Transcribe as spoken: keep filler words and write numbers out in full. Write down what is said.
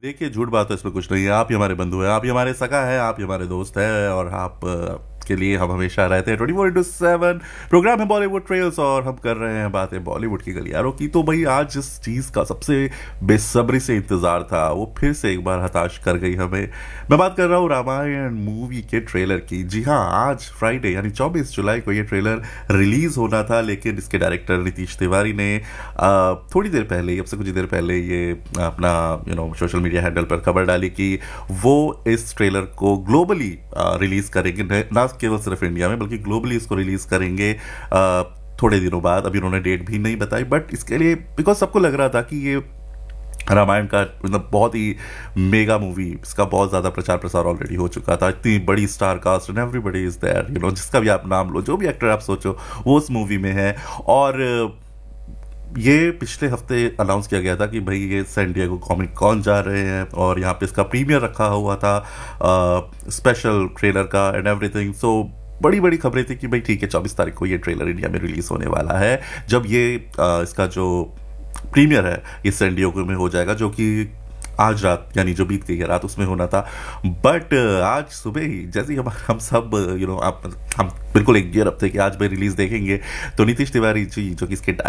देखिए, झूठ बात तो इसमें कुछ नहीं है। आप ही हमारे बंधु हैं, आप ही हमारे सगा हैं, आप ही हमारे दोस्त हैं और आप अ, के लिए हम हमेशा रहते हैं twenty four into seven. Programme है बॉलीवुड ट्रेल्स और हम कर रहे हैं बातें बॉलीवुड की गलियारों की। तो भाई आज जिस चीज़ का सबसे बेसब्री से इंतज़ार था वो फिर से एक बार हताश कर गई हमें। मैं बात कर रहा हूँ रामायण मूवी के ट्रेलर की। जी हाँ, आज फ्राइडे यानी चौबीस जुलाई को ये ट्रेलर रिलीज़ होना था, लेकिन इसके डायरेक्टर नीतीश तिवारी ने अ, थोड़ी देर पहले, अब से कुछ देर पहले ये अपना you know social media handle पर खबर डाली कि वो इस ट्रेलर को ग्लोबली रिलीज करेंगे, न- ना केवल सिर्फ इंडिया में बल्कि ग्लोबली इसको रिलीज करेंगे अ, थोड़े दिनों बाद। अभी उन्होंने डेट भी नहीं बताई, बट इसके लिए बिकॉज सबको लग रहा था कि ये रामायण का मतलब बहुत ही मेगा मूवी, इसका बहुत ज़्यादा प्रचार प्रसार ऑलरेडी हो चुका था। इतनी बड़ी star cast and everybody is there, you know जिसका भी आप नाम लो, जो भी एक्टर आप सोचो वो उस मूवी में है। और ये पिछले हफ्ते अनाउंस किया गया था कि भाई ये सैन डिएगो कॉमिक कॉन जा रहे हैं और यहाँ पे इसका प्रीमियर रखा हुआ था, स्पेशल ट्रेलर का एंड एवरीथिंग। सो बड़ी बड़ी खबरें थी कि भाई ठीक है, चौबीस तारीख को ये ट्रेलर इंडिया में रिलीज होने वाला है। जब ये अ, इसका जो प्रीमियर है ये सैन डिएगो में हो जाएगा, जो कि आज रात यानी जो बीत गई है रात उसमें होना था। बट आज सुबह ही जैसे ही हम हम सब यू नो आप हम बिल्कुल एक गियर अप थे कि आज भाई रिलीज देखेंगे, तो नीतीश तिवारी जी जो कि इसके